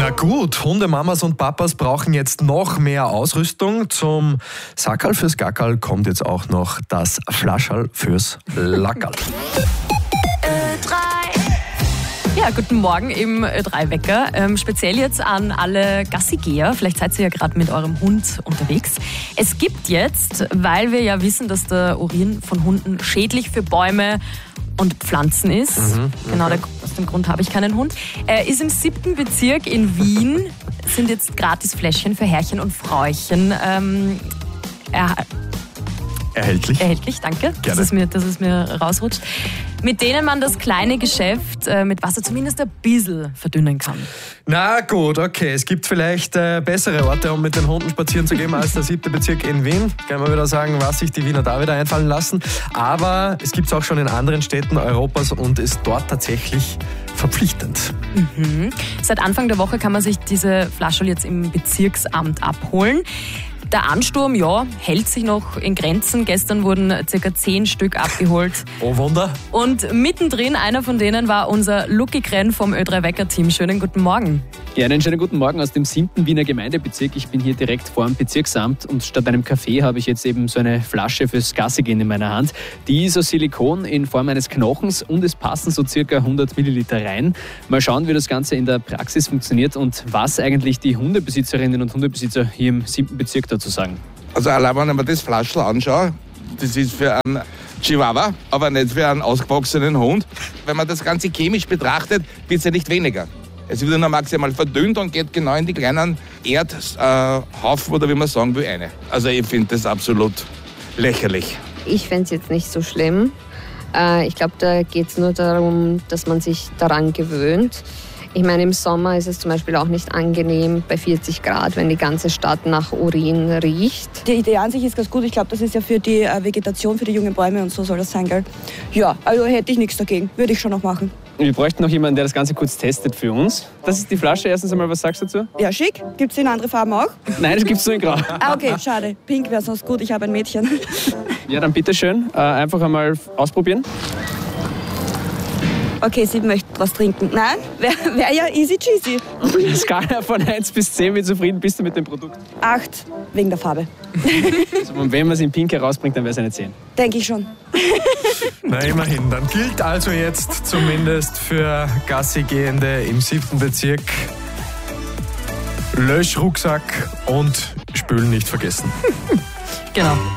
Na gut, Hundemamas und Papas brauchen jetzt noch mehr Ausrüstung. Zum Sackerl fürs Gackerl kommt jetzt auch noch das Flascherl fürs Lackerl. Ja, guten Morgen im Ö3-Wecker. Speziell jetzt an alle Gassigeher. Vielleicht seid ihr ja gerade mit eurem Hund unterwegs. Es gibt jetzt, weil wir ja wissen, dass der Urin von Hunden schädlich für Bäume und Pflanzen ist. Genau, aus dem Grund habe ich keinen Hund. Ist im 7. Bezirk in Wien, sind jetzt gratis Fläschchen für Herrchen und Frauchen Erhältlich, danke, Gerne. dass es mir rausrutscht, mit denen man das kleine Geschäft mit Wasser zumindest ein bisschen verdünnen kann. Na gut, okay. Es gibt vielleicht bessere Orte, um mit den Hunden spazieren zu gehen, als der 7. Bezirk in Wien. Kann man wieder sagen, was sich die Wiener da wieder einfallen lassen. Aber es gibt es auch schon in anderen Städten Europas und ist dort tatsächlich verpflichtend. Seit Anfang der Woche kann man sich diese Flascherl jetzt im Bezirksamt abholen. Der Ansturm, ja, hält sich noch in Grenzen. Gestern wurden ca. 10 Stück abgeholt. Oh Wunder. Und mittendrin, einer von denen war unser Lucky Krenn vom Ö3-Wecker-Team. Schönen guten Morgen. Ja, einen schönen guten Morgen aus dem 7. Wiener Gemeindebezirk. Ich bin hier direkt vor dem Bezirksamt und statt einem Kaffee habe ich jetzt eben so eine Flasche fürs Gassigehen in meiner Hand. Die ist aus Silikon in Form eines Knochens und es passen so circa 100 Milliliter rein. Mal schauen, wie das Ganze in der Praxis funktioniert und was eigentlich die Hundebesitzerinnen und Hundebesitzer hier im 7. Bezirk dazu sagen. Also allein wenn ich mir das Flaschl anschaue, das ist für einen Chihuahua, aber nicht für einen ausgewachsenen Hund. Wenn man das Ganze chemisch betrachtet, wird es ja nicht weniger. Es wird nur maximal verdünnt und geht genau in die kleinen Erdhaufen oder wie man sagen will, rein. Also ich finde das absolut lächerlich. Ich fände es jetzt nicht so schlimm. Ich glaube, da geht es nur darum, dass man sich daran gewöhnt. Ich meine, im Sommer ist es zum Beispiel auch nicht angenehm bei 40 Grad, wenn die ganze Stadt nach Urin riecht. Die Idee an sich ist ganz gut. Ich glaube, das ist ja für die Vegetation, für die jungen Bäume und so soll das sein, gell? Ja, also hätte ich nichts dagegen. Würde ich schon noch machen. Wir bräuchten noch jemanden, der das Ganze kurz testet für uns. Das ist die Flasche. Erstens einmal, was sagst du dazu? Ja, schick. Gibt es in andere Farben auch? Nein, das gibt es nur in Grau. Ah, okay, schade. Pink wäre sonst gut. Ich habe ein Mädchen. Ja, dann bitteschön. Einfach einmal ausprobieren. Okay, sie möchten was trinken. Nein, wäre ja easy cheesy. Skala von 1 bis 10, wie zufrieden bist du mit dem Produkt? 8, wegen der Farbe. Also, und wenn man es in Pink herausbringt, dann wäre es eine 10. Denke ich schon. Na immerhin, dann gilt also jetzt zumindest für Gassigehende im 7. Bezirk Löschrucksack und Spülen nicht vergessen. Genau.